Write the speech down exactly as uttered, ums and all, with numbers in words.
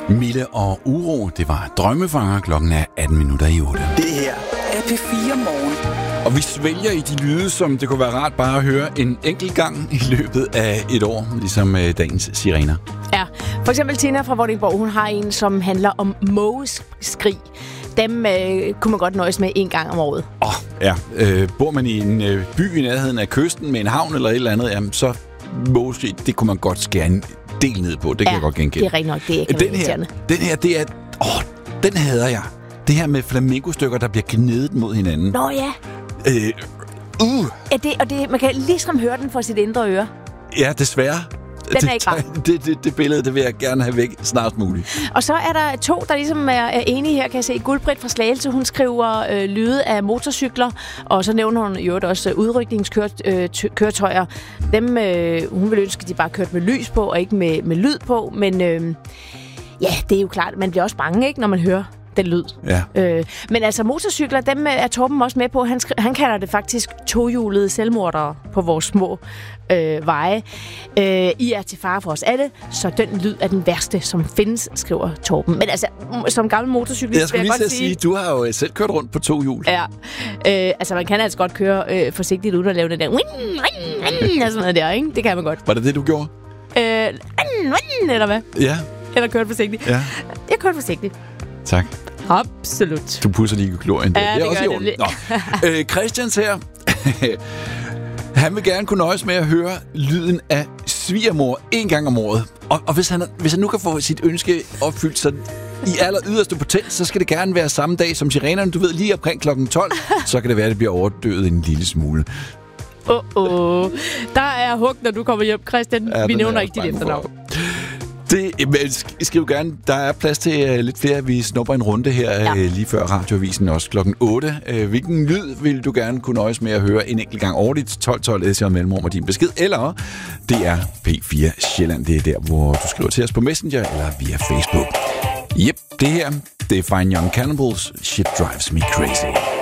Mille og Uro, det var Drømmefanger. Klokken er atten minutter i otte. Det her er P fire Morgen. Og vi svælger i de lyde, som det kunne være rart bare at høre en enkelt gang i løbet af et år, ligesom øh, dagens sirener. Ja, for eksempel Tina fra Vordingborg, hun har en, som handler om mågeskrig. Dem øh, kunne man godt nøjes med en gang om året. Åh, oh, ja. Øh, bor man i en øh, by i nærheden af kysten med en havn eller et eller andet, jamen, så mågeskrig, det kunne man godt skære en del ned på. Det ja, kan jeg godt genkende. Det er rigtig nok, det kan den være her, den her, det er... Åh, den hader jeg. Det her med flamingostykker, der bliver gnedet mod hinanden. Nå ja. Øh, uh. Ja, det, og det, man kan ligesom høre den fra sit indre øre. Ja, desværre. Den er ikke rar. Det, det, det billede, det vil jeg gerne have væk snart muligt. Og så er der to, der ligesom er, er enige her, kan jeg se. Guldbrit fra Slagelse, hun skriver øh, lyde af motorcykler, og så nævner hun jo også øh, udrykningskøretøjer. Dem, øh, hun vil ønske, at de bare kørte med lys på, og ikke med, med lyd på. Men øh, ja, det er jo klart, man bliver også bange, ikke, når man hører den lyd. Ja. Øh, men altså motorcykler, dem er Torben også med på. Han, skri- han kalder det faktisk tohjulede selvmordere på vores små øh, veje. Øh, I er til fare for os alle, så den lyd er den værste, som findes, skriver Torben. Men altså, som gammel motorcyklist, jeg skulle vil lige jeg godt sige, sige... du har jo selv kørt rundt på to hjul. Ja. Øh, altså, man kan altså godt køre øh, forsigtigt uden at lave det der... og sådan noget der, ikke? Det kan man godt. Var det det, du gjorde? Øh, eller hvad? Ja. Eller kørte forsigtigt? Ja. Jeg kørte forsigtigt. Tak. Absolut. Du pusser lige glorien der. Ja, det er det også i orden. øh, Christians her. Han vil gerne kunne nøjes med at høre lyden af svigermor en gang om året. Og, og hvis, han, hvis han nu kan få sit ønske opfyldt, så i aller yderste potens, så skal det gerne være samme dag som sirenerne. Du ved, lige omkring klokken tolv, så kan det være, at det bliver overdøvet en lille smule. Åh, oh, oh. Der er hug, når du kommer hjem, Christian. Ja, vi nævner ikke dit efternavn. Det, skriv gerne, der er plads til uh, lidt flere. Vi snupper en runde her ja. uh, lige før radioavisen også klokken otte. Uh, hvilken lyd vil du gerne kunne nøjes med at høre en enkelt gang årligt? tolv tolv S J mellemrum og din besked. Eller det er P fire Sjælland. Det er der, hvor du skriver til os på Messenger eller via Facebook. Yep, det her, det er Fine Young Cannibals. Shit drives me crazy.